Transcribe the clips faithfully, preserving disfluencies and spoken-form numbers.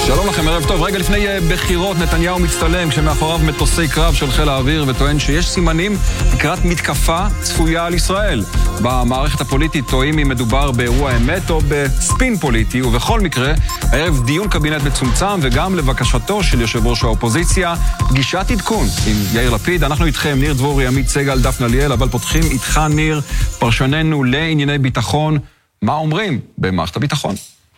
שלום לכם, ערב טוב. רגע לפני בחירות נתניהו מצטלם כשמאחוריו מטוסי קרב של חיל האוויר וטוען שיש סימנים לקראת מתקפה צפויה על ישראל. במערכת הפוליטית טועים אם מדובר באירוע אמת או בספין פוליטי, ובכל מקרה הערב דיון קבינט מצומצם וגם לבקשתו של יושב ראש האופוזיציה פגישת עדכון עם יאיר לפיד. אנחנו איתכם, ניר דבורי, עמית סגל, דפנה ליאל, אבל פותחים איתך ניר, פרשננו לענייני ביטחון. מה אומרים במערכת הביטחון?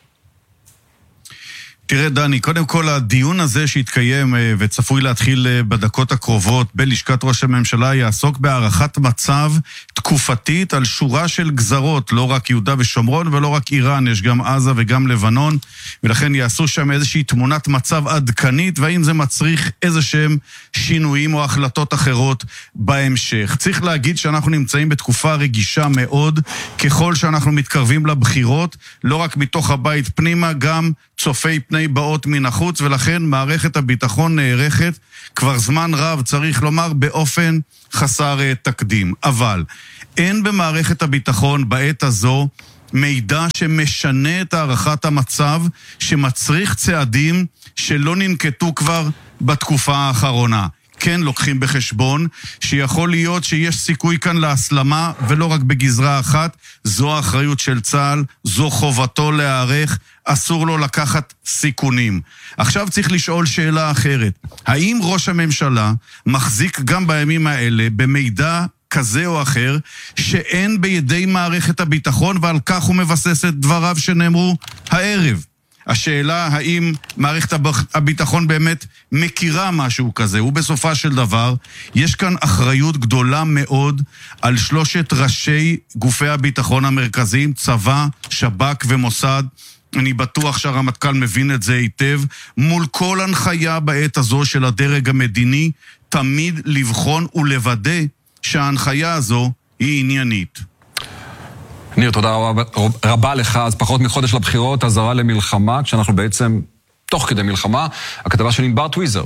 תראה דני, קודם כל הדיון הזה שהתקיים וצפוי להתחיל בדקות הקרובות בלשכת ראש הממשלה יעסוק בהערכת מצב תקופתית על שורה של גזרות, לא רק יהודה ושומרון ולא רק איראן, יש גם עזה וגם לבנון, ולכן יעשו שם איזושהי תמונת מצב עדכנית, והאם זה מצריך איזשהם שינויים או החלטות אחרות בהמשך. צריך להגיד שאנחנו נמצאים בתקופה רגישה מאוד, ככל שאנחנו מתקרבים לבחירות, לא רק מתוך הבית פנימה, גם צופי פני באות מן החוץ, ולכן מערכת הביטחון נערכת כבר זמן רב, צריך לומר, באופן חסר תקדים. אבל אין במערכת הביטחון בעת הזו מידע שמשנה את הערכת המצב, שמצריך צעדים שלא ננקטו כבר בתקופה האחרונה. כן לוקחים בחשבון שיכול להיות שיש סיכוי כאן להסלמה ולא רק בגזרה אחת, זו האחריות של צה"ל, זו חובתו להערך, אסור לו לקחת סיכונים. עכשיו צריך לשאול שאלה אחרת, האם ראש הממשלה מחזיק גם בימים האלה במידע כזה או אחר שאין בידי מערכת הביטחון, ועל כך הוא מבסס את דבריו שנאמרו הערב? השאלה האם מערכת הביטחון באמת מכירה משהו כזה, ובסופה של דבר יש כאן אחריות גדולה מאוד על שלושת ראשי גופי הביטחון המרכזיים, צבא, שב"כ ומוסד. אני בטוח שהרמטכ"ל מבין את זה היטב, מול כל הנחיה בעת הזו של הדרג המדיני, תמיד לבחון ולוודא שההנחיה הזו היא עניינית. ניר, תודה רבה, רבה לך. אז פחות מחודש לבחירות, הזרה למלחמה, כשאנחנו בעצם תוך כדי מלחמה, הכתבה של ענבר טוויזר.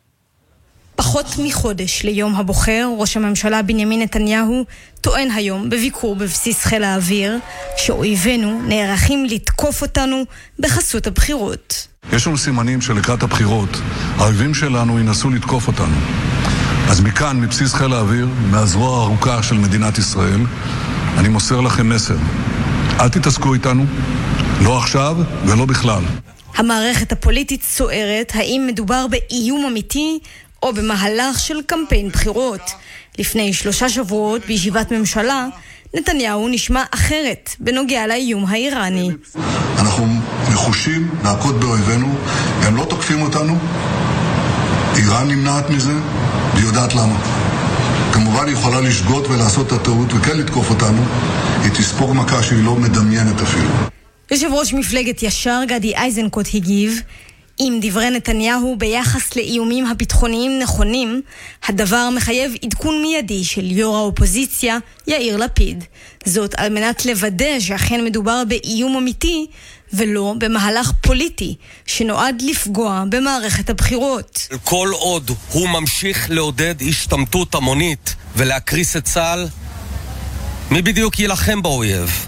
פחות מחודש ליום הבוחר, ראש הממשלה בנימין נתניהו טוען היום בביקור בבסיס חיל האוויר שאויבינו נערכים לתקוף אותנו בחסות הבחירות. יש לנו סימנים שלקראת הבחירות האויבים שלנו ינסו לתקוף אותנו. אז מכאן, מבסיס חיל האוויר, מהזרוע הארוכה של מדינת ישראל, אני מוסר לכם מסר. אל תתעסקו איתנו, לא עכשיו ולא בכלל. המערכת הפוליטית סוערת, האם מדובר באיום אמיתי או במהלך של קמפיין בחירות. לפני שלושה שבועות בישיבת ממשלה, נתניהו נשמע אחרת בנוגע לאיום האיראני. אנחנו נחושים להכות באויבינו, הם לא תוקפים אותנו, איראן נמנעת מזה, והיא יודעת למה. כמובן היא יכולה לשגות ולעשות את הטעות וכן לתקוף אותנו, היא תספוג מכה שהיא לא מדמיינת אפילו. יושב ראש מפלגת ישר גדי איזנקוט הגיב, אם דברי נתניהו ביחס לאיומים הביטחוניים נכונים, הדבר מחייב עדכון מיידי של יו"ר האופוזיציה יאיר לפיד. זאת על מנת לוודא שאכן מדובר באיום אמיתי ולא במהלך פוליטי שנועד לפגוע במערכת הבחירות. כל עוד הוא ממשיך לעודד השתמטות המונית ולהקריס את צה"ל, מי בדיוק ילחם באויב?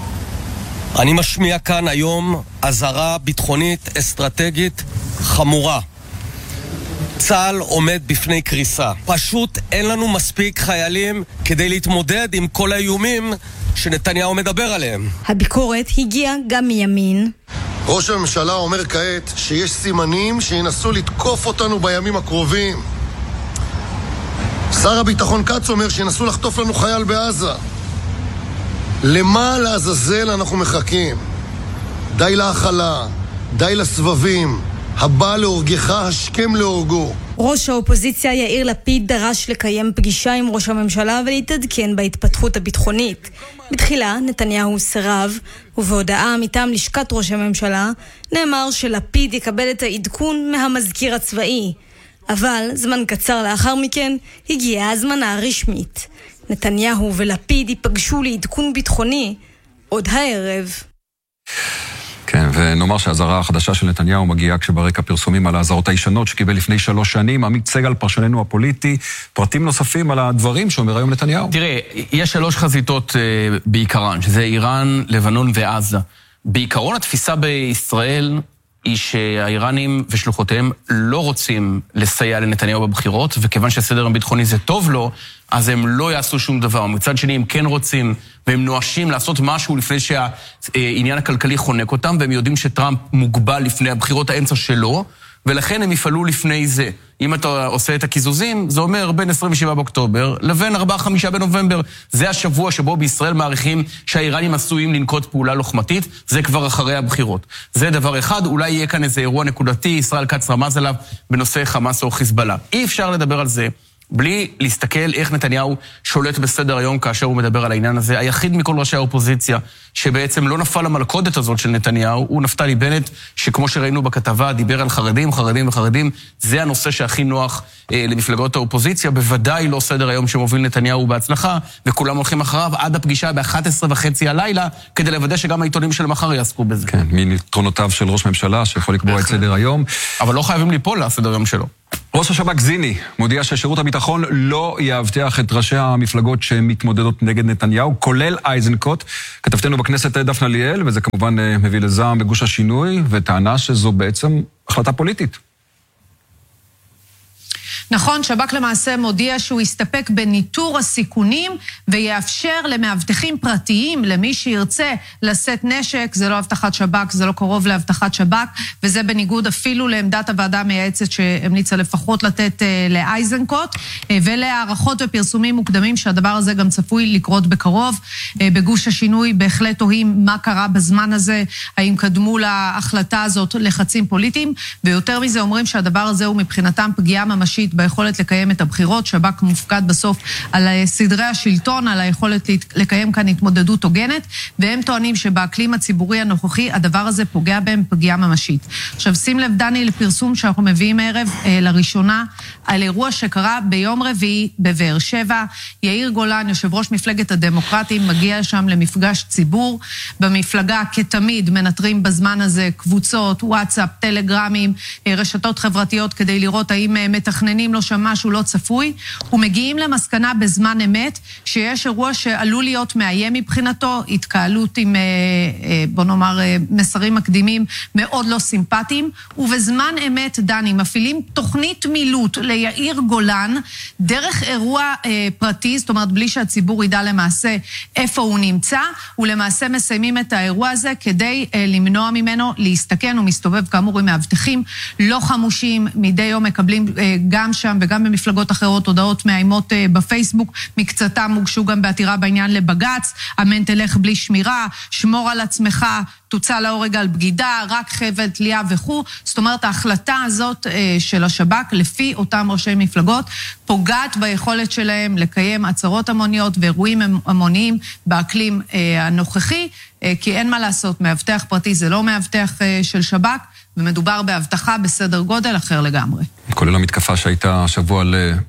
אני משמיע כאן היום אזהרה ביטחונית אסטרטגית חמורה. צה"ל עומד בפני קריסה. פשוט אין לנו מספיק חיילים כדי להתמודד עם כל האיומים שנתניהו מדבר עליהם. הביקורת הגיעה גם מימין. ראש הממשלה אומר כעת שיש סימנים שינסו לתקוף אותנו בימים הקרובים. שר הביטחון כץ אומר שינסו לחטוף לנו חייל בעזה. למה לעזאזל אנחנו מחכים? די להחלה, די לסבבים, הבא להורגך, השכם להורגו. ראש האופוזיציה יאיר לפיד דרש לקיים פגישה עם ראש הממשלה ולהתעדכן בהתפתחות הביטחונית. בתחילה נתניהו סירב, ובהודעה מטעם לשכת ראש הממשלה נאמר שלפיד יקבל את העדכון מהמזכיר הצבאי. אבל זמן קצר לאחר מכן הגיעה הזמנה הרשמית. נתניהו ולפיד ייפגשו לעדכון ביטחוני עוד הערב. כן, ונאמר שהזרה החדשה של נתניהו מגיעה כשברקע פרסומים על ההזרות הישנות שקיבל לפני שלוש שנים. עמית סגל, פרשננו הפוליטי, פרטים נוספים על הדברים שאומר היום נתניהו. תראה, יש שלוש חזיתות uh, בעיקרן, שזה איראן, לבנון ועזה. בעיקרון התפיסה בישראל היא שהאיראנים ושלוחותיהם לא רוצים לסייע לנתניהו בבחירות, וכיוון שהסדר הביטחוני זה טוב לו, אז הם לא יעשו שום דבר. מצד שני, הם כן רוצים, והם נואשים לעשות משהו לפני שהעניין הכלכלי חונק אותם, והם יודעים שטראמפ מוגבל לפני הבחירות האמצע שלו, ולכן הם יפעלו לפני זה. אם אתה עושה את הקיזוזים, זה אומר בין עשרים ושבעה באוקטובר לבין ארבעה חמישה בנובמבר. זה השבוע שבו בישראל מעריכים שהאיראנים עשויים לנקוט פעולה לוחמתית, זה כבר אחרי הבחירות. זה דבר אחד, אולי יהיה כאן איזה אירוע נקודתי, ישראל כץ רמז עליו בנושא חמאס או חיזבאללה. אי אפשר לדבר על זה בלי להסתכל איך נתניהו שולט בסדר היום כאשר הוא מדבר על העניין הזה. היחיד מכל ראשי האופוזיציה שבעצם לא נפל למלכודת הזאת של נתניהו, הוא נפתלי בנט, שכמו שראינו בכתבה, דיבר על חרדים, חרדים וחרדים. זה הנושא שהכי נוח אה, למפלגות האופוזיציה, בוודאי לא סדר היום שמוביל נתניהו בהצלחה, וכולם הולכים אחריו עד הפגישה ב-אחת עשרה וחצי הלילה, כדי לוודא שגם העיתונים של מחר יעסקו בזה. כן, מיתרונותיו של ראש ממשלה שיכול לקבוע את סדר היום. אבל לא חייבים ליפול לסדר היום שלו. ראש השב"כ זיני מודיע ששירות הביטחון לא יאבטח את ראשי המפלגות שמתמודדות נגד נתניהו, כולל איזנקוט. כתבתנו בכנסת דפנה ליאל, וזה כמובן מביא לזעם בגוש השינוי, וטענה שזו בעצם החלטה פוליטית. נכון, שב"כ למעשה מודיע שהוא יסתפק בניטור הסיכונים ויאפשר למאבטחים פרטיים, למי שירצה לשאת נשק. זה לא הבטחת שב"כ, זה לא קרוב להבטחת שב"כ, וזה בניגוד אפילו לעמדת הוועדה המייעצת שהמליצה לפחות לתת לאייזנקוט, ולהערכות ופרסומים מוקדמים שהדבר הזה גם צפוי לקרות בקרוב. בגוש השינוי בהחלט תוהים מה קרה בזמן הזה, האם קדמו להחלטה הזאת לחצים פוליטיים, ויותר מזה אומרים שהדבר הזה הוא מבחינתם פגיעה ממשית ביכולת לקיים את הבחירות. שב"כ מופקד בסוף על סדרי השלטון, על היכולת לקיים כאן התמודדות הוגנת, והם טוענים שבאקלים הציבורי הנוכחי הדבר הזה פוגע בהם פגיעה ממשית. עכשיו שים לב דני לפרסום שאנחנו מביאים ערב אה, לראשונה על אירוע שקרה ביום רביעי בבאר שבע. יאיר גולן, יושב ראש מפלגת הדמוקרטים, מגיע שם למפגש ציבור. במפלגה כתמיד מנטרים בזמן הזה קבוצות, וואטסאפ, טלגרמים, אה, רשתות חברתיות כדי לראות האם אה, מתכננים לו שם משהו לא צפוי, ומגיעים למסקנה בזמן אמת שיש אירוע שעלול להיות מאיים מבחינתו, התקהלות עם, בוא נאמר, מסרים מקדימים מאוד לא סימפטיים, ובזמן אמת, דני, מפעילים תוכנית מילוט ליאיר גולן, דרך אירוע פרטי, זאת אומרת, בלי שהציבור ידע למעשה איפה הוא נמצא, ולמעשה מסיימים את האירוע הזה כדי למנוע ממנו להסתכן, ומסתובב כאמור עם מאבטחים לא חמושים, מדי יום מקבלים גם שם וגם במפלגות אחרות הודעות מאיימות בפייסבוק, מקצתם הוגשו גם בעתירה בעניין לבגץ, אמן תלך בלי שמירה, שמור על עצמך, תוצא להורג על בגידה, רק חבל תלייה וכו'. זאת אומרת, ההחלטה הזאת של השב"כ, לפי אותם ראשי מפלגות, פוגעת ביכולת שלהם לקיים עצרות המוניות ואירועים המוניים באקלים הנוכחי, כי אין מה לעשות, מאבטח פרטי זה לא מאבטח של שב"כ, ומדובר בהבטחה בסדר גודל אחר לגמרי. כולל המתקפה שהייתה השבוע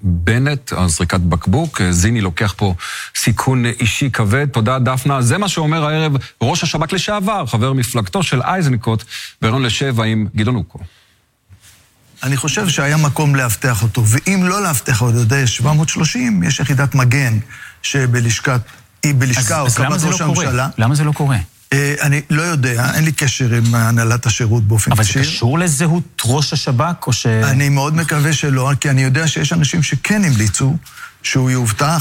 לבנט, הזריקת בקבוק, זיני לוקח פה סיכון אישי כבד. תודה דפנה. זה מה שאומר הערב ראש השב"כ לשעבר, חבר מפלגתו של איזנקוט, ברון לשבע עם גדעון אוקו. אני חושב שהיה מקום להבטח אותו, ואם לא להבטח אותו, יודע, שבע מאות ושלושים, יש יחידת מגן שבלשכת, היא בלשכה או קבלת ראש הממשלה. למה זה לא קורה? אני לא יודע, אין לי קשר עם הנהלת השירות באופן אבל ישיר. זה קשור לזהות ראש השב"כ או ש... אני מאוד מקווה שלא, כי אני יודע שיש אנשים שכן המליצו שהוא יובטח.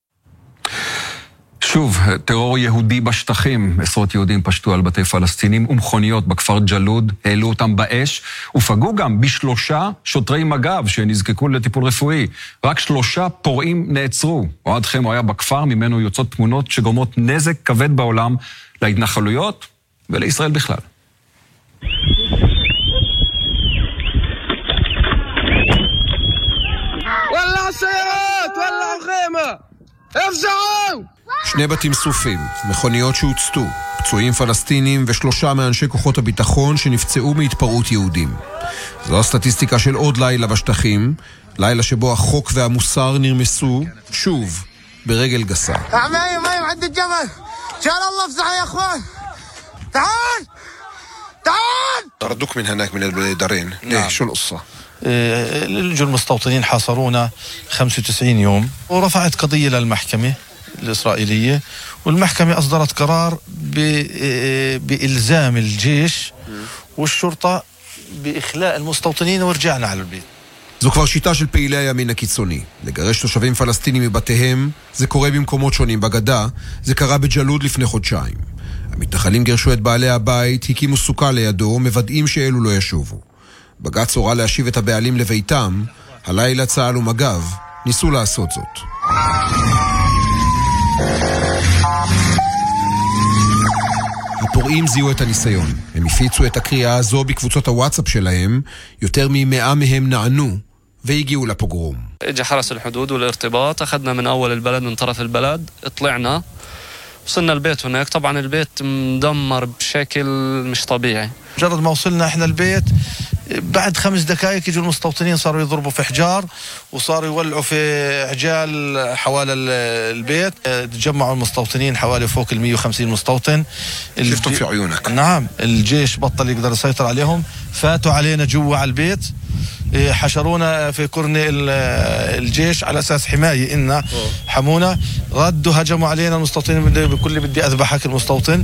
שוב, טרור יהודי בשטחים. עשרות יהודים פשטו על בתי פלסטינים ומכוניות בכפר ג'לוד, העלו אותם באש, ופגעו גם בשלושה שוטרי מג"ב שנזקקו לטיפול רפואי. רק שלושה פורעים נעצרו. אוהד חמו היה בכפר, ממנו יוצאות תמונות שגורמות נזק כבד בעולם להתנחלויות ולישראל בכלל. וואלה סיירות, וואלה חמה, אפזעו! שני בתים שרופים, מכוניות שהוצתו, פצועים פלסטינים ושלושה מאנשי כוחות הביטחון שנפצעו מהתפרעות יהודים. זו הסטטיסטיקה של עוד לילה בשטחים, לילה שבו החוק והמוסר נרמסו, שוב, ברגל גסה. עמי, מים עד הג'בל, שאל אללה פזחה יא אخوان. تعال تعال طردوك من هناك من الدارين ليه شو القصة؟ لجوا المستوطنين حاصرونا خمسة وتسعين يوم ورفعت قضية للمحكمة الإسرائيلية والمحكمة أصدرت قرار بإلزام الجيش والشرطة באכלאء المستوطنين ورجعنا على البيت. זו כבר שיטה של פעילי הימין הקיצוני. לגרש תושבים פלסטינים מבתיהם, זה קורה במקומות שונים בגדה, זה קרה בג'לוד לפני חודשיים. המתנחלים גרשו את בעלי הבית, הקימו סוכה לידו, מוודאים שאלו לא ישובו. בג"ץ הורה להשיב את הבעלים לביתם, הלילה צה"ל ומג"ב ניסו לעשות זאת. הפורעים זיהו את הניסיון. הם הפיצו את הקריאה הזו בקבוצות הוואטסאפ שלהם, יותר ממאה מהם נענו והגיעו לפוגרום. اجى حرس الحدود والارتباط اخذنا من اول البلد من طرف البلد طلعنا وصلنا البيت هناك طبعا البيت مدمر بشكل مش طبيعي. مجرد ما وصلنا احنا البيت بعد خمس دقائق يجوا المستوطنين صاروا يضربوا في حجار وصاروا يولعوا في عجال حوالي البيت. تجمعوا المستوطنين حوالي فوق ال مية وخمسين مستوطن. شفتوا في عيونك. نعم الجيش بطل يقدر يسيطر عليهم فاتوا علينا جوا على البيت حشرونا في كورن الجيش على أساس حماية إننا حمونا ردوا هجموا علينا المستوطنين بكل بدي أذبحك المستوطن.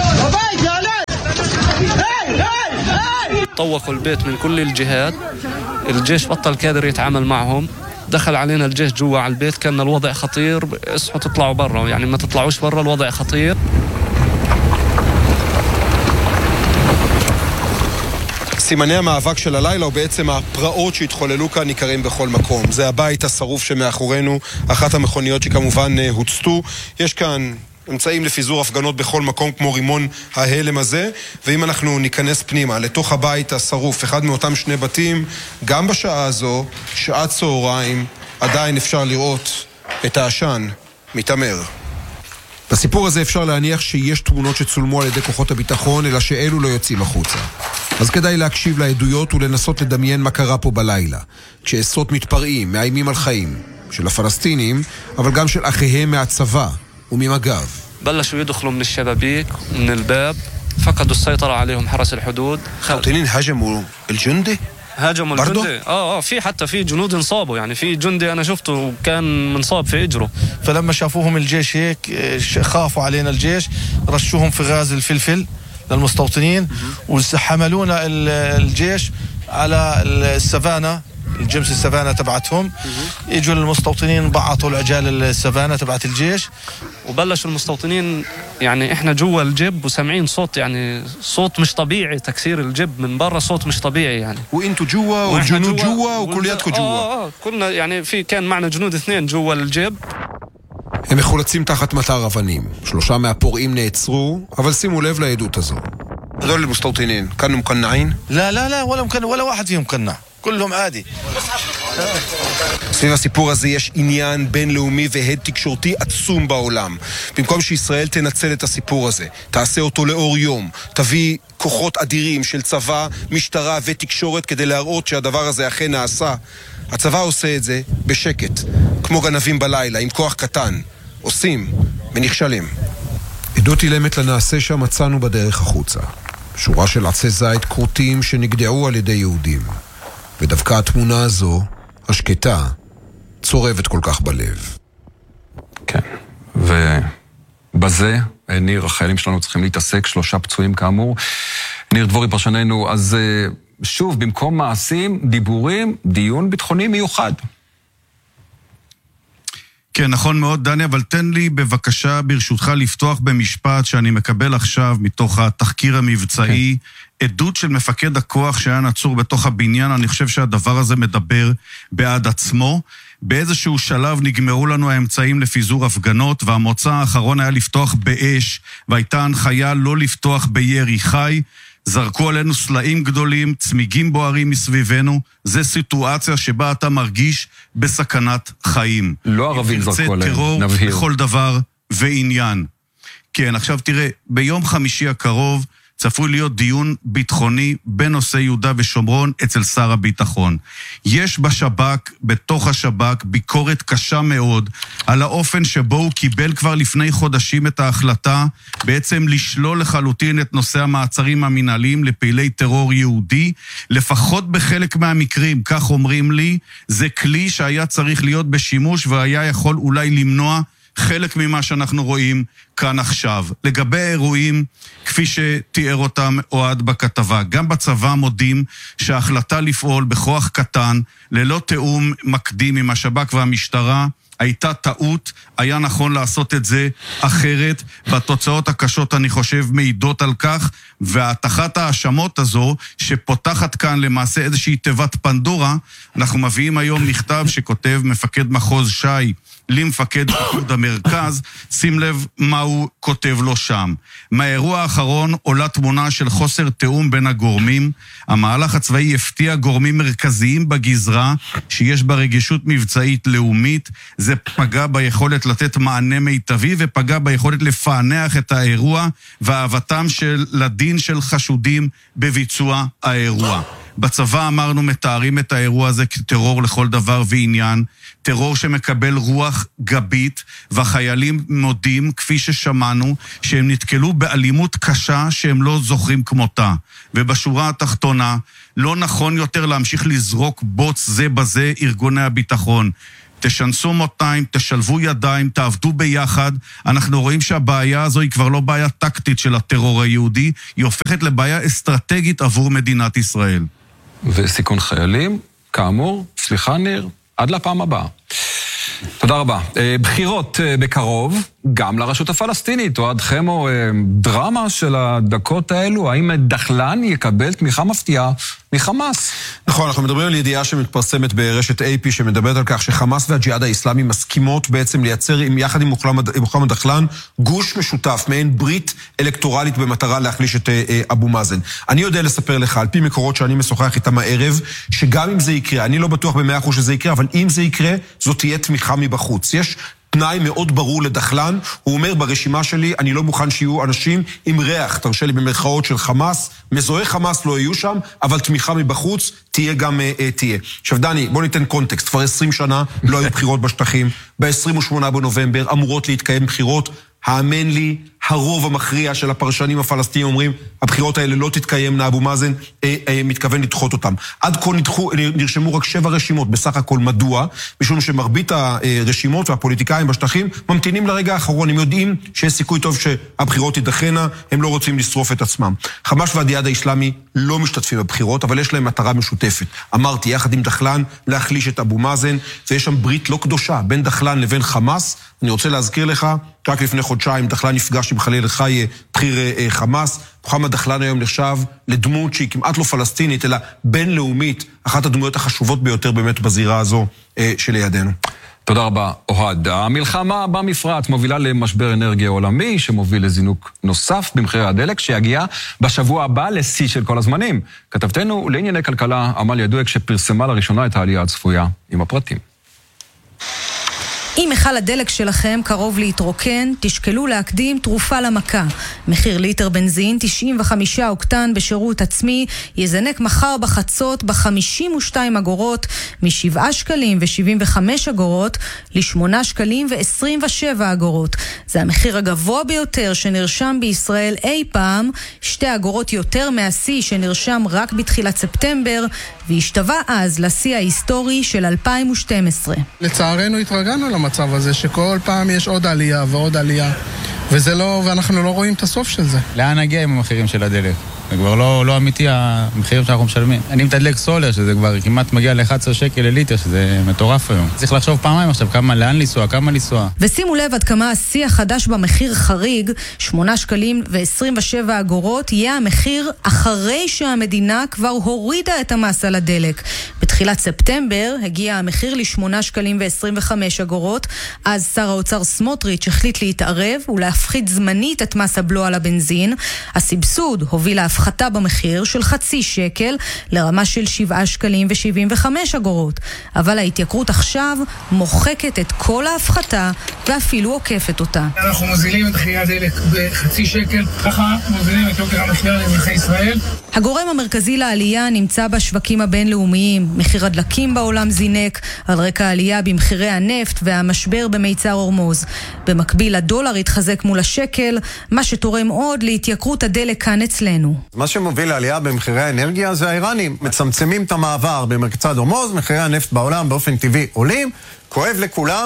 طوقوا البيت من كل الجهات الجيش بطل قادر يتعامل معهم دخل علينا الجيش جوا على البيت كان الوضع خطير اصحوا تطلعوا برا يعني ما تطلعوش برا الوضع خطير. סימני המאבק של הלילה הוא בעצם הפרעות שהתחוללו כאן ניכרים בכל מקום. זה הבית השרוף שמאחורינו, אחת המכוניות שכמובן הוצתו. יש כאן אמצעים לפיזור הפגנות בכל מקום כמו רימון ההלם הזה, ואם אנחנו ניכנס פנימה לתוך הבית השרוף, אחד מאותם שני בתים, גם בשעה הזו, שעת צהריים, עדיין אפשר לראות את העשן מתאמר. בסיפור הזה אפשר להניח שיש תמונות שצולמו על ידי כוחות הביטחון, אלא שאלו לא יוצאים החוצה. אז כדאי להקשיב לעדויות ולנסות לדמיין מה קרה פה בלילה, כשעשרות מתפרעים, מאיימים על חיים, של הפלסטינים, אבל גם של אחיהם מהצבא וממג"ב. بلشوا يدخلوا من الشبابيك ومن الباب فقدوا السيطرة عليهم حرس الحدود. المستوطنين هاجموا الجندي؟ هاجموا الجندي اه اه في حتى في جنود انصابوا يعني في جندي انا شفته كان منصاب في اجره. فلما شافوهم الجيش هيك خافوا علينا الجيش رشوهم في غاز الفلفل للمستوطنين وحملونا الجيش على السفانة الجمس السفانة تبعتهم. اجوا المستوطنين بعطوا العجال السفانة تبعت الجيش وبلشوا المستوطنين يعني احنا جوا الجب وسامعين صوت يعني صوت مش طبيعي تكسير الجب من برا صوت مش طبيعي يعني. وانتوا جوا والجنود جوا وكلياتكم جوا. اه اه كلنا يعني في كان معنا جنود اثنين جوا الجب. הם מחולצים תחת מטר אבנים. שלושה מהפורעים נעצרו, אבל שימו לב לעדות הזו. هذول المستوطنين كانوا مقنعين؟ لا لا لا ولا مقنع ولا واحد فيهم مقنع. كلهم عادي. סביב הסיפור הזה יש עניין בינלאומי והד תקשורתי עצום בעולם. במקום שישראל תנצל את הסיפור הזה, תעשה אותו לאור יום, תביא כוחות אדירים של צבא, משטרה ותקשורת כדי להראות שהדבר הזה אכן נעשה, הצבא עושה את זה בשקט, כמו גנבים בלילה, עם כוח קטן. עושים ונכשלים. עדות אילמת לנעשה שם מצאנו בדרך החוצה. שורה של עצי זית קרוטים שנגדעו על ידי יהודים. ודווקא התמונה הזו, השקטה, צורבת כל כך בלב. כן, ובזה, ניר, החיילים שלנו צריכים להתעסק, שלושה פצועים כאמור. ניר דבורי פרשננו, אז שוב, במקום מעשים, דיבורים, דיון ביטחוני מיוחד. כן, נכון מאוד, דני, אבל תן לי בבקשה ברשותך לפתוח במשפט שאני מקבל עכשיו מתוך התחקיר המבצעי, כן. עדות של מפקד הכוח שהיה נצור בתוך הבניין. אני חושב שהדבר הזה מדבר בעד עצמו. באיזשהו שלב נגמרו לנו האמצעים לפיזור הפגנות, והמוצא האחרון היה לפתוח באש, והייתה הנחיה לא לפתוח בירי חי. זרקו עלינו סלעים גדולים, צמיגים בוערים מסביבנו. זה סיטואציה שבה אתה מרגיש בסכנת חיים. לא ערבים זרקו עלינו, טרור נבהיר. בכל דבר ועניין. כן, עכשיו תראה, ביום חמישי הקרוב צפוי להיות דיון ביטחוני בנושא יהודה ושומרון אצל שר הביטחון. יש בשב"כ, בתוך השב"כ, ביקורת קשה מאוד על האופן שבו הוא קיבל כבר לפני חודשים את ההחלטה בעצם לשלול לחלוטין את נושא המעצרים המנהליים לפעילי טרור יהודי, לפחות בחלק מהמקרים, כך אומרים לי, זה כלי שהיה צריך להיות בשימוש והיה יכול אולי למנוע חלק ממה שאנחנו רואים כאן עכשיו. לגבי האירועים, כפי שתיאר אותם אוהד בכתבה, גם בצבא מודים שההחלטה לפעול בכוח קטן, ללא תיאום מקדים עם השב"כ והמשטרה, הייתה טעות, היה נכון לעשות את זה אחרת, והתוצאות הקשות אני חושב מעידות על כך, והתחת האשמות הזו שפותחת כאן למעשה איזושהי תיבת פנדורה, אנחנו מביאים היום מכתב שכותב מפקד מחוז שי למפקד פיקוד המרכז, שים לב מה הוא כותב לו שם. מהאירוע האחרון עולה תמונה של חוסר תיאום בין הגורמים, המהלך הצבאי הפתיע גורמים מרכזיים בגזרה שיש בה רגישות מבצעית לאומית, זה פגע ביכולת לתת מענה מיטבי ופגע ביכולת לפענח את האירוע ואהבתם של לדין של חשודים בביצוע האירוע. בצבא אמרנו מתארים את האירוע הזה כטרור לכל דבר ועניין, טרור שמקבל רוח גבית, והחיילים מודים, כפי ששמענו, שהם נתקלו באלימות קשה שהם לא זוכרים כמותה. ובשורה התחתונה, לא נכון יותר להמשיך לזרוק בוץ זה בזה ארגוני הביטחון. תשנסו מותיים, תשלבו ידיים, תעבדו ביחד. אנחנו רואים שהבעיה הזו היא כבר לא בעיה טקטית של הטרור היהודי, היא הופכת לבעיה אסטרטגית עבור מדינת ישראל. וסיכון חיילים, כאמור, סליחה ניר, עד לפעם הבאה. תודה רבה. בחירות בקרוב, גם לרשות הפלסטינית, או עד חמו דרמה של הדקות האלו, האם דחלן יקבל תמיכה מפתיעה מחמאס? נכון, אנחנו מדברים על ידיעה שמתפרסמת ברשת איי פי, שמדברת על כך שחמאס והג'יהאד האסלאמי מסכימות בעצם לייצר יחד עם מוחמד דחלן גוש משותף, מעין ברית אלקטורלית במטרה להחליש את אבו מאזן. אני יודע לספר לך, על פי מקורות שאני משוחח איתם הערב, שגם אם זה יקרה, אני לא בטוח במאה אחוז שזה יקרה, אבל אם זה יקרה, זאת תהיה תמיכה מבחוץ. יש תנאי מאוד ברור לדחלן, הוא אומר ברשימה שלי, אני לא מוכן שיהיו אנשים עם ריח, תרשה לי במרכאות של חמאס, מזוהי חמאס לא יהיו שם, אבל תמיכה מבחוץ תהיה גם אה, תהיה. עכשיו דני, בוא ניתן קונטקסט, כבר עשרים שנה לא היו בחירות בשטחים, ב-עשרים ושמונה בנובמבר אמורות להתקיים בחירות, האמן לי, הרוב המכריע של הפרשנים הפלסטינים אומרים, הבחירות האלה לא תתקיימנה, אבו מאזן אה, אה, מתכוון לדחות אותם. עד כה נדחו, נרשמו רק שבע רשימות, בסך הכל מדוע? משום שמרבית הרשימות והפוליטיקאים בשטחים ממתינים לרגע האחרון, הם יודעים שיש סיכוי טוב שהבחירות תידחנה, הם לא רוצים לשרוף את עצמם. חמאס והג'יהאד האסלאמי לא משתתפים בבחירות, אבל יש להם מטרה משותפת. אמרתי, יחד עם דחלן, להחליש את אבו מאזן, ויש שם ברית לא קדושה, בין דחלן לבין חמאס. אני רוצה להזכיר לך, רק לפני חודשיים דחלן נפגש עם חליל חי, בכיר חמאס. מוחמד דחלן היום נחשב לדמות שהיא כמעט לא פלסטינית, אלא בינלאומית, אחת הדמויות החשובות ביותר באמת בזירה הזו שלידינו. תודה רבה, אוהד. המלחמה במפרץ מובילה למשבר אנרגיה עולמי, שמוביל לזינוק נוסף במחירי הדלק, שיגיע בשבוע הבא לשיא של כל הזמנים. כתבתנו לענייני כלכלה, עמליה דואק, שפרסמה לראשונה את העלייה הצפויה עם הפרטים. אם מכל הדלק שלכם קרוב להתרוקן, תשקלו להקדים תרופה למכה. מחיר ליטר בנזין תשעים וחמישה אוקטן בשירות עצמי יזנק מחר בחצות ב-חמישים ושתיים אגורות, מ-שבעה שקלים ו-שבעים וחמש אגורות ל-שמונה שקלים ו-עשרים ושבע אגורות. זה המחיר הגבוה ביותר שנרשם בישראל אי פעם, שתי אגורות יותר מהשיא שנרשם רק בתחילת ספטמבר, והשתווה אז לשיא ההיסטורי של אלפיים ושתים עשרה. לצערנו התרגלנו למצב הזה שכל פעם יש עוד עלייה ועוד עלייה, וזה לא, ואנחנו לא רואים את הסוף של זה. לאן נגיע עם המחירים של הדלק? זה כבר לא, לא אמיתי המחירים שאנחנו משלמים. אני מתדלק סולר, שזה כבר כמעט מגיע ל-אחד עשר שקל לליטר, שזה מטורף היום. צריך לחשוב פעמיים עכשיו כמה, לאן לנסוע, כמה לנסוע. ושימו לב עד כמה השיא החדש במחיר חריג, שמונה שקלים ו-עשרים ושבע אגורות, יהיה המחיר אחרי שהמדינה כבר הורידה את המס על הדלק. בתחילת ספטמבר הגיע המחיר ל-שמונה שקלים ו-עשרים וחמש אגורות, אז שר האוצר סמוטריץ' החליט להתערב ולהפחית זמנית את מס הבלו על הבנזין. הסבסוד הוביל להפחית הפחתה במחיר של חצי שקל לרמה של שבעה שקלים ושבעים וחמש אגורות. אבל ההתייקרות עכשיו מוחקת את כל ההפחתה ואפילו עוקפת אותה. אנחנו מוזילים את מחירי הדלק בחצי שקל, ככה מוזילים את יוקר המחיה לאזרחי ישראל. הגורם המרכזי לעלייה נמצא בשווקים הבינלאומיים. מחיר הדלקים בעולם זינק על רקע העלייה במחירי הנפט והמשבר במיצר הורמוז. במקביל הדולר התחזק מול השקל, מה שתורם עוד להתייקרות הדלק כאן אצלנו. מה שמוביל לעלייה במחירי האנרגיה זה האיראנים. מצמצמים את המעבר במקצת הורמוז, מחירי הנפט בעולם באופן טבעי עולים, כואב לכולם,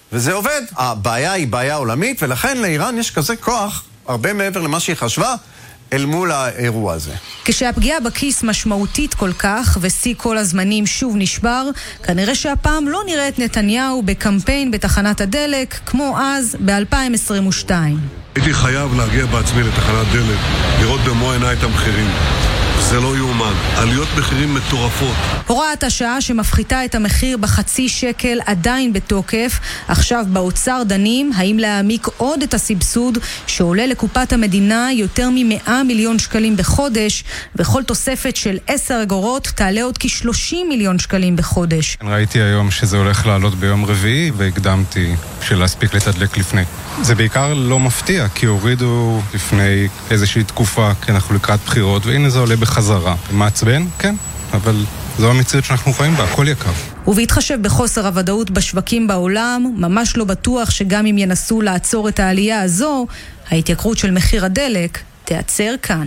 וזה עובד. הבעיה היא בעיה עולמית, ולכן לאיראן יש כזה כוח, הרבה מעבר למה שהיא חשבה, אל מול האירוע הזה. כשהפגיעה בכיס משמעותית כל כך, ושיא כל הזמנים שוב נשבר, כנראה שהפעם לא נראה את נתניהו בקמפיין בתחנת הדלק, כמו אז ב-אלפיים עשרים ושתיים. הייתי חייב להגיע בעצמי לתחנת דלק, לראות במו עיניי את המחירים. זה לא יאומן. עליות מחירים מטורפות. הוראת השעה שמפחיתה את המחיר בחצי שקל עדיין בתוקף. עכשיו באוצר דנים האם להעמיק עוד את הסבסוד שעולה לקופת המדינה יותר מ-מאה מיליון שקלים בחודש, וכל תוספת של עשר אגורות תעלה עוד כ-שלושים מיליון שקלים בחודש. ראיתי היום שזה הולך לעלות ביום רביעי והקדמתי בשביל להספיק לתדלק לפני. זה בעיקר לא מפתיע כי הורידו לפני איזושהי תקופה, כי אנחנו לקראת בחירות, והנה זה עולה בחזרה. מעצבן? כן, אבל זו המציאות שאנחנו חיים בה, הכל יקר. ובהתחשב בחוסר הוודאות בשווקים בעולם, ממש לא בטוח שגם אם ינסו לעצור את העלייה הזו, ההתייקרות של מחיר הדלק תיעצר כאן.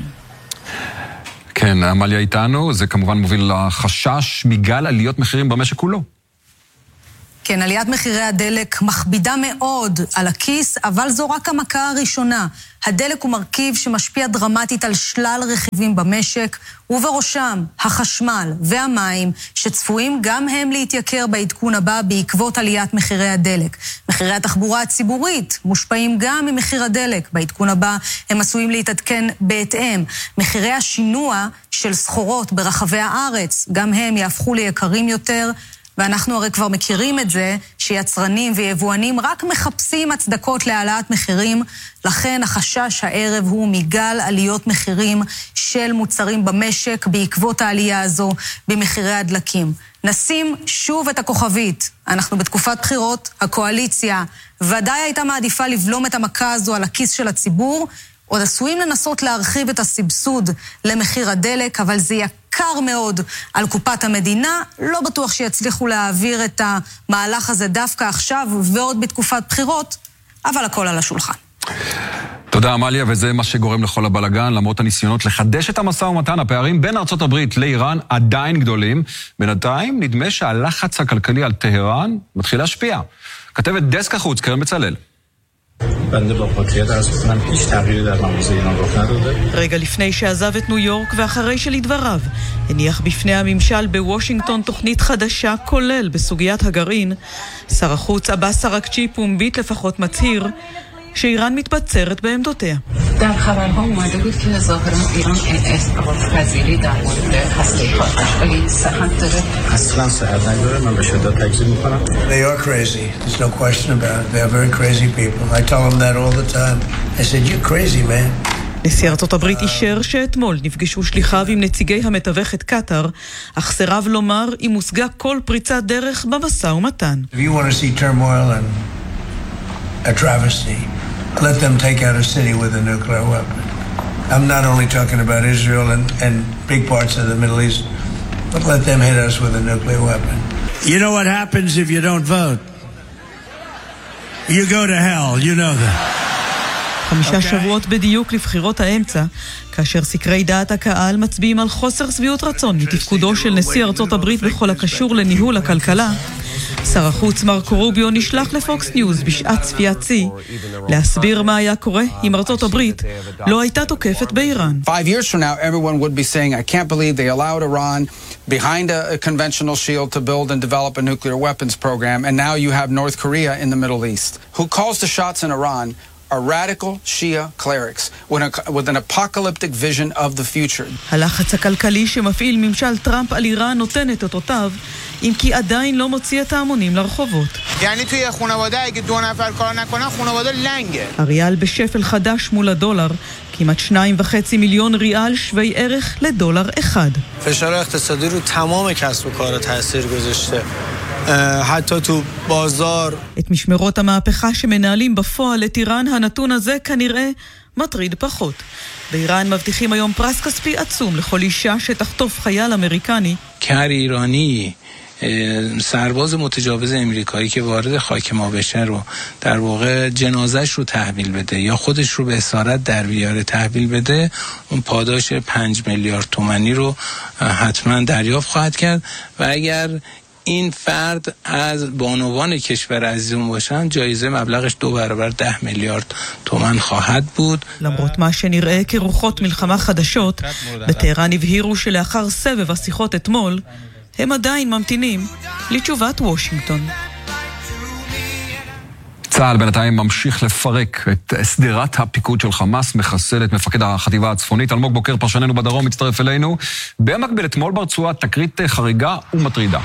כן, עמליה איתנו, זה כמובן מוביל לחשש מגל עליות מחירים במשק כולו. כן, עליית מחירי הדלק מכבידה מאוד על הכיס, אבל זו רק המכה הראשונה. הדלק הוא מרכיב שמשפיע דרמטית על שלל רכיבים במשק, ובראשם החשמל והמים, שצפויים גם הם להתייקר בעדכון הבא בעקבות עליית מחירי הדלק. מחירי התחבורה הציבורית מושפעים גם ממחיר הדלק. בעדכון הבא הם עשויים להתעדכן בהתאם. מחירי השינוע של סחורות ברחבי הארץ, גם הם יהפכו ליקרים יותר, ואנחנו הרי כבר מכירים את זה שיצרנים ויבואנים רק מחפשים הצדקות להעלאת מחירים, לכן החשש הערב הוא מגל עליות מחירים של מוצרים במשק בעקבות העלייה הזו במחירי הדלקים. נשים שוב את הכוכבית, אנחנו בתקופת בחירות, הקואליציה ודאי הייתה מעדיפה לבלום את המכה הזו על הכיס של הציבור, עוד עשויים לנסות להרחיב את הסבסוד למחיר הדלק, אבל זה יקר מאוד על קופת המדינה, לא בטוח שיצליחו להעביר את המהלך הזה דווקא עכשיו ועוד בתקופת בחירות, אבל הכל על השולחן. תודה עמליה, וזה מה שגורם לכל הבלגן, למרות הניסיונות לחדש את המשא ומתן. הפערים בין ארצות הברית לאיראן עדיין גדולים, בינתיים נדמה שהלחץ הכלכלי על טהרן מתחיל להשפיע. כתבת דסק החוץ, קרן בצלאל. בנده با قطعیت از کنم هیچ تغییری در مواضع ایران رخ نداده. רגע לפני שעזב את ניו יורק ואחרי שלדבריו הניח בפני הממשל בוושינגטון תוכנית חדשה כולל בסוגיית הגרעין, שר החוץ עבאס אראגצ'י פומבית לפחות מצהיר שאיראן מתבצרת בעמדותיה. در خبرها اومده بود که ظاهرا ایران استقلال پذیری در مورد هسته خاطر ولی صحت داره. اصلا صحت نداره، من به شدت تکذیب میکنم. They are crazy. There's no question about it. They are very crazy people. I tell them that all the time. I said, you're crazy, man. נשיא ארצות הברית אישר שאתמול נפגשו שליחיו עם נציגי המתווכת קטר, אך סירב לומר אם הושגה כל פריצת דרך במשא ומתן. If you want to see turmoil and a travesty, let them take out a city with a nuclear weapon. I'm not only talking about Israel and, and big parts of the Middle East, but let them hit us with a nuclear weapon. You know what happens if you don't vote? You go to hell, you know that. חמישה שבועות בדיוק לבחירות האמצע, כאשר סקרי דעת הקהל מצביעים על חוסר שביעות רצון מתפקודו של נשיא ארצות הברית בכל הקשור לניהול הכלכלה, שר החוץ מרקו רוביו נשלח לפוקס ניוז בשעת צפיית שיא להסביר מה היה קורה אם ארצות הברית לא הייתה תוקפת באיראן. Five years from now, everyone would be saying, I can't believe they allowed Iran behind a, a conventional shield to build and develop a nuclear weapons program, and now you have North Korea in the Middle East. Who calls the shots in Iran are radical Shia clerics with, a, with an apocalyptic vision of the future. הלחץ הכלכלי שמפעיל ממשל טראמפ על איראן נותן את אותותיו, אם כי עדיין לא מוציא את ההמונים לרחובות. یعنی توی خانواده اگه دو نفر کار نکنن خانواده لنگه. הריאל בשפל חדש מול הדולר, כמעט שניים וחצי מיליון ריאל שווי ערך לדולר אחד. فشار اقتصادی رو تمام کسب و کار تاثیر گذاشته. حتی تو بازار. את משמרות המהפכה שמנהלים בפועל את איראן הנתון הזה כנראה מטריד פחות. באיראן מבטיחים היום פרס כספי עצום לכל אישה שתחטוף חייל אמריקני. کار ایرانی سرباز متجاوز امریکایی که وارد خاک ما بشه رو در واقع جنازش رو تحویل بده یا خودش رو به اسارت در بیاره تحویل بده، اون پاداش پنج میلیارد تومانی رو حتما دریافت خواهد کرد و اگر این فرد از بانوان کشور عزیزمون باشن جایزه مبلغش دو برابر ده میلیارد تومان خواهد بود. למרות מה שנראה כרוחות מלחמה חדשות, בטהרן הבהירו שלאחר סבב השיחות אתמול, הם עדיין ממתינים לתשובת וושינגטון. צה"ל בינתיים ממשיך לפרק את סדרת הפיקוד של חמאס, מחסל את מפקד החטיבה הצפונית. אלמוג בוקר, פרשננו בדרום, מצטרף אלינו. במקביל אתמול ברצועה תקרית חריגה ומטרידה.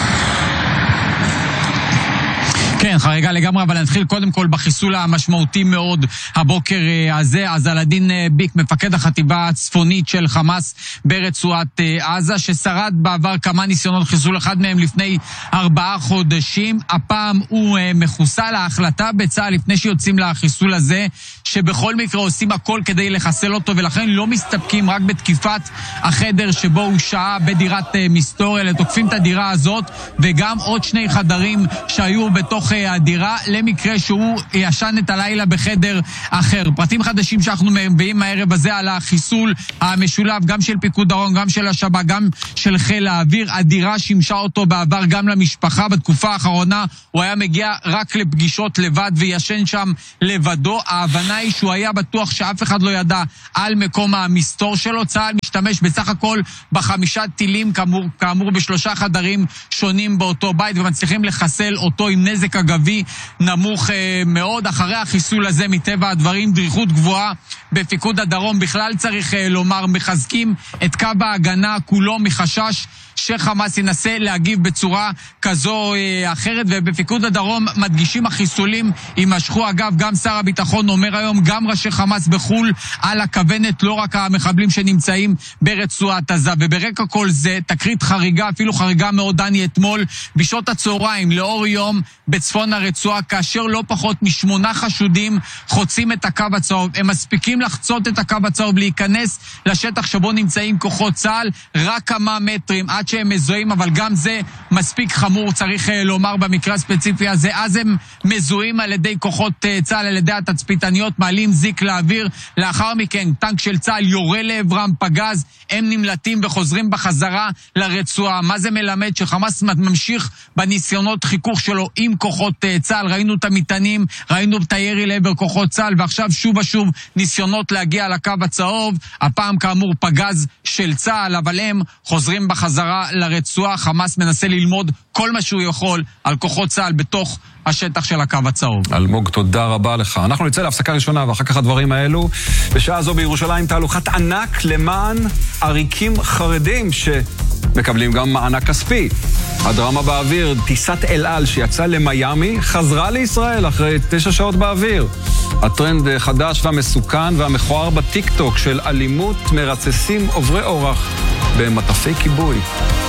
כן, חריגה לגמרי, אבל נתחיל קודם כל בחיסול המשמעותי מאוד הבוקר הזה. אז אלדין ביק, מפקד החטיבה הצפונית של חמאס ברצועת עזה, ששרד בעבר כמה ניסיונות חיסול, אחד מהם לפני ארבעה חודשים. הפעם הוא מחוסל. ההחלטה בצה"ל לפני שיוצאים לחיסול הזה, שבכל מקרה עושים הכל כדי לחסל אותו, ולכן לא מסתפקים רק בתקיפת החדר שבו הוא שעה בדירת מסתור, אלא תוקפים את הדירה הזאת וגם עוד שני חדרים שהיו בתוך הדירה, למקרה שהוא ישן את הלילה בחדר אחר. פרטים חדשים שאנחנו מביאים מהערב הזה על החיסול המשולב, גם של פיקוד דרום, גם של השב"כ, גם של חיל האוויר. הדירה שימשה אותו בעבר גם למשפחה. בתקופה האחרונה הוא היה מגיע רק לפגישות לבד וישן שם לבדו. ההבנה היא שהוא היה בטוח שאף אחד לא ידע על מקום המסתור שלו. צה"ל משתמש בסך הכל בחמישה טילים, כאמור, כאמור בשלושה חדרים שונים באותו בית, ומצליחים לחסל אותו עם נזק אגבי נמוך אה, מאוד. אחרי החיסול הזה, מטבע הדברים, דריכות גבוהה בפיקוד הדרום. בכלל צריך אה, לומר, מחזקים את קו ההגנה כולו מחשש שחמאס ינסה להגיב בצורה כזו או אחרת, ובפיקוד הדרום מדגישים החיסולים יימשכו. אגב, גם שר הביטחון אומר היום, גם ראשי חמאס בחול על הכוונת, לא רק המחבלים שנמצאים ברצועת עזה. וברקע כל זה, תקרית חריגה, אפילו חריגה מאוד, דני, אתמול בשעות הצהריים לאור יום בצפון הרצועה, כאשר לא פחות משמונה חשודים חוצים את הקו הצהוב. הם מספיקים לחצות את הקו הצהוב, להיכנס לשטח שבו נמצאים כוחות צה"ל, רק כמה מטרים עד שהם מזוהים, אבל גם זה מספיק חמור, צריך לומר במקרה הספציפי הזה. אז הם מזוהים על ידי כוחות צה"ל, על ידי התצפיתניות, מעלים זיק לאוויר. לאחר מכן טנק של צה"ל יורה לעברם פגז, הם נמלטים וחוזרים בחזרה לרצועה. מה זה מלמד? שחמאס ממשיך בניסיונות חיכוך שלו עם כוחות צה"ל. ראינו את המטענים, ראינו את הירי לעבר כוחות צה"ל, ועכשיו שוב ושוב ניסיונות להגיע לקו הצהוב, הפעם כאמור פגז של צה"ל, אבל הם חוזרים בחזרה לרצועה. חמאס מנסה ללמוד כל מה שהוא יכול על כוחות צה"ל בתוך השטח של הקו הצהוב. אלמוג, תודה רבה לך. אנחנו נצא להפסקה ראשונה ואחר כך הדברים האלו. בשעה זו בירושלים תהלוכת ענק למען עריקים חרדים שמקבלים גם מענק כספי. הדרמה באוויר, טיסת אל על שיצאה למיימי חזרה לישראל אחרי תשע שעות באוויר. הטרנד חדש והמסוכן והמכוער בטיק טוק של אלימות מרצסים עוברי אורח במטפי כיבוי.